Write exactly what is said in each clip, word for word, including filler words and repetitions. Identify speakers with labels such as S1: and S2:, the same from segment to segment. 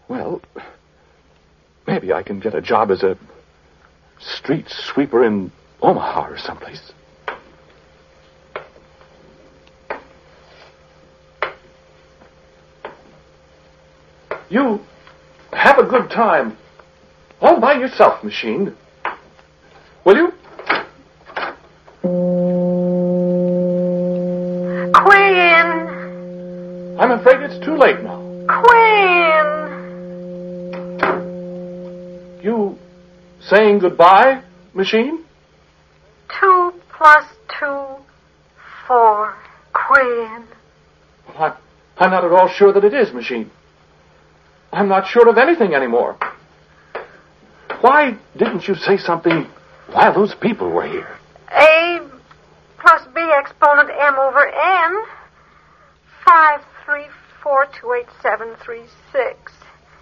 S1: Well, maybe I can get a job as a street sweeper in Omaha or someplace. You have a good time. All by yourself, Machine. Will you?
S2: Quinn!
S1: I'm afraid it's too late now.
S2: Quinn!
S1: You saying goodbye, Machine?
S2: Two plus two, four. Quinn.
S1: Well, I, I'm not at all sure that it is, Machine. I'm not sure of anything anymore. Why didn't you say something while those people were here?
S2: A plus B exponent M over N. Five, three, four, two, eight, seven, three, six.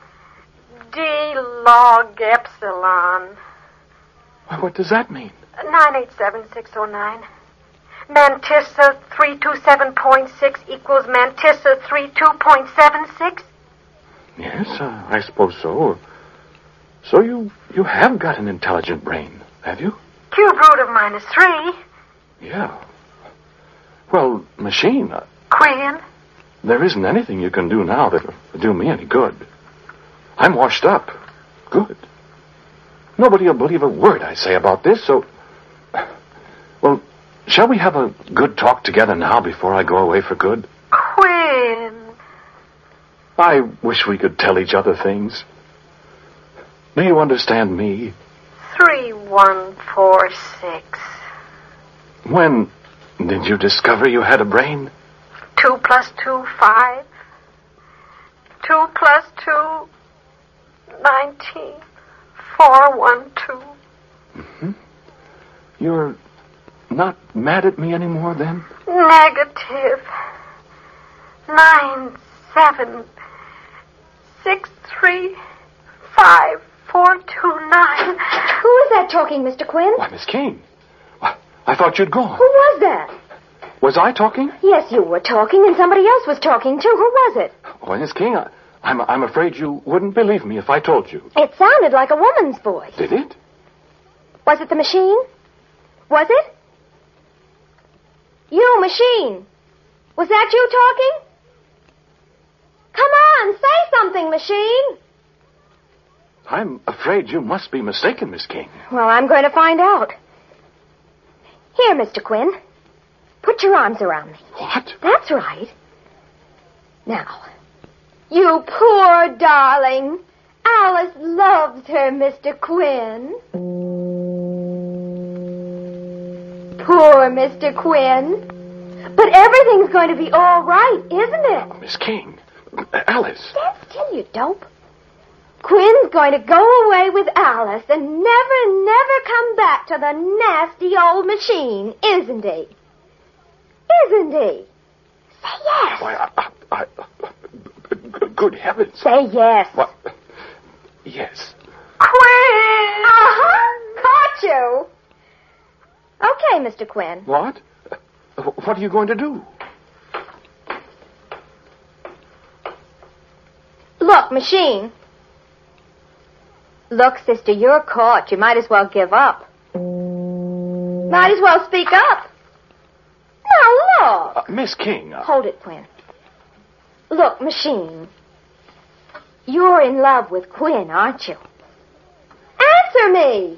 S2: D log epsilon.
S1: What does that mean?
S2: Nine eight seven six oh nine. Mantissa three two seven point six equals Mantissa three two point seven six.
S1: Yes, uh, I suppose so. So you you have got an intelligent brain, have you?
S2: Cube root of minus three.
S1: Yeah. Well, Machine, uh,
S2: Quinn.
S1: there isn't anything you can do now that'll do me any good. I'm washed up. Good. Nobody will believe a word I say about this, so... Well, shall we have a good talk together now before I go away for good?
S2: Quinn.
S1: I wish we could tell each other things. Do you understand me?
S2: Three, one, four, six.
S1: When did you discover you had a brain?
S2: Two plus two, five. Two plus two, nineteen. Four, one, two.
S1: Mm-hmm. You're not mad at me anymore, then?
S2: Negative. Nine, seven, six, three, five, four, two, nine.
S3: Who is that talking, Mister Quinn?
S1: Why, Miss King. Why, I thought you'd gone.
S3: Who was that?
S1: Was I talking?
S3: Yes, you were talking, and somebody else was talking, too. Who was it?
S1: Oh, Miss King, I, I'm, I'm afraid you wouldn't believe me if I told you.
S3: It sounded like a woman's voice.
S1: Did it?
S3: Was it the Machine? Was it? You, Machine. Was that you talking? Come on, say something, Machine.
S1: I'm afraid you must be mistaken, Miss King.
S3: Well, I'm going to find out. Here, Mister Quinn. Put your arms around me.
S1: What?
S3: That's right. Now, you poor darling. Alice loves her, Mister Quinn. Poor Mister Quinn. But everything's going to be all right, isn't it?
S1: Miss King. Alice.
S3: Stand still, you dope. Quinn's going to go away with Alice and never, never come back to the nasty old Machine, isn't he? Isn't he? Say yes.
S1: Why, I, I, I, good heavens.
S3: Say yes.
S1: What? Yes.
S2: Quinn!
S3: Uh-huh. Caught you. Okay, Mister Quinn.
S1: What? What are you going to do?
S3: Look, Machine. Look, sister, you're caught. You might as well give up. Might as well speak up. Now, look.
S1: Uh, Miss King. Uh...
S3: Hold it, Quinn. Look, Machine. You're in love with Quinn, aren't you? Answer me.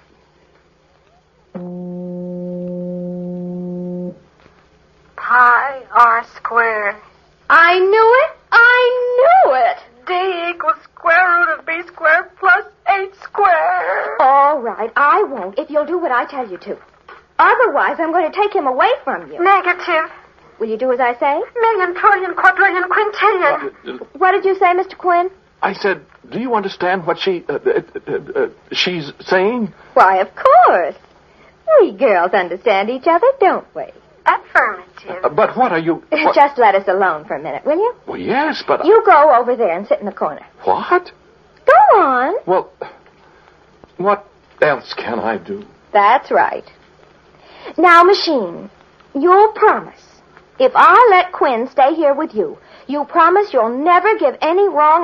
S2: Pi r squared.
S3: I knew it. I knew it.
S2: D equals square root of b squared plus eight squared.
S3: All right, I won't if you'll do what I tell you to. Otherwise, I'm going to take him away from you.
S2: Negative.
S3: Will you do as I say?
S2: Million, trillion, quadrillion, quintillion.
S1: Uh, uh,
S3: What did you say, Mister Quinn?
S1: I said, do you understand what she, uh, uh, uh, uh, she's saying?
S3: Why, of course. We girls understand each other, don't we?
S2: Affirmative.
S1: Uh, but what are you... What...
S3: Just let us alone for a minute, will you?
S1: Well, yes, but...
S3: You go over there and sit in the corner.
S1: What?
S3: Go on.
S1: Well, what else can I do?
S3: That's right. Now, Machine, you'll promise. If I let Quinn stay here with you, you promise you'll never give any wrong